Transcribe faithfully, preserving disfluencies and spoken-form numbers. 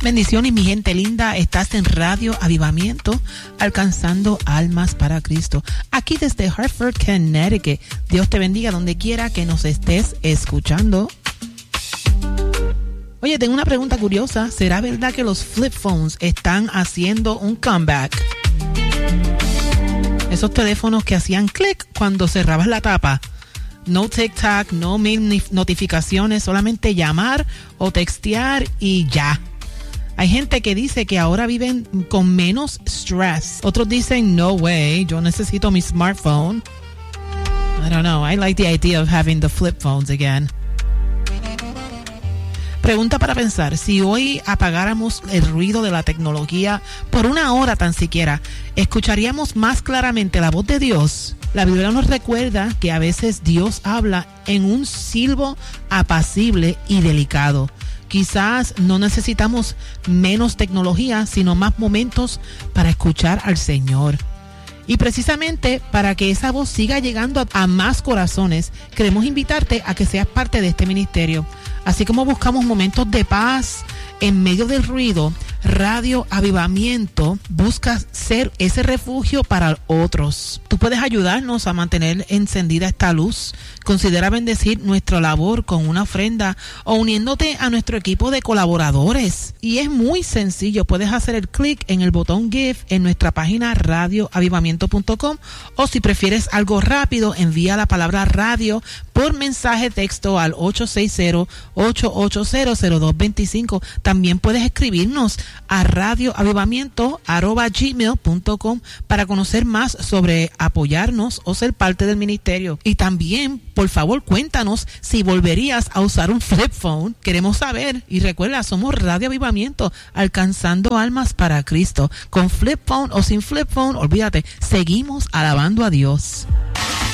Bendiciones, mi gente linda. Estás en Radio Avivamiento, alcanzando almas para Cristo. Aquí desde Hartford, Connecticut. Dios te bendiga donde quiera que nos estés escuchando. Oye, tengo una pregunta curiosa. ¿Será verdad que los flip phones están haciendo un comeback? Esos teléfonos que hacían clic cuando cerrabas la tapa. No tic-tac, no mail notificaciones, solamente llamar o textear y ya. Hay gente que dice que ahora viven con menos stress. Otros dicen, no way, yo necesito mi smartphone. I don't know, I like the idea of having the flip phones again. Pregunta para pensar, si hoy apagáramos el ruido de la tecnología por una hora tan siquiera, ¿escucharíamos más claramente la voz de Dios? La Biblia nos recuerda que a veces Dios habla en un silbo apacible y delicado. Quizás no necesitamos menos tecnología, sino más momentos para escuchar al Señor. Y precisamente para que esa voz siga llegando a, a más corazones, queremos invitarte a que seas parte de este ministerio. Así como buscamos momentos de paz en medio del ruido, Radio Avivamiento busca ser ese refugio para otros. Tú puedes ayudarnos a mantener encendida esta luz. Considera bendecir nuestra labor con una ofrenda o uniéndote a nuestro equipo de colaboradores. Y es muy sencillo. Puedes hacer el clic en el botón Give en nuestra página radio avivamiento punto com, o si prefieres algo rápido, envía la palabra radio por mensaje texto al ocho seis cero, ocho ocho cero, cero dos dos cinco. También puedes escribirnos a radioavivamiento arroba gmail punto com para conocer más sobre apoyarnos o ser parte del ministerio. Y también, por favor, cuéntanos si volverías a usar un flip phone. Queremos saber. Y recuerda, somos Radio Avivamiento, alcanzando almas para Cristo. Con flip phone o sin flip phone, olvídate, seguimos alabando a Dios.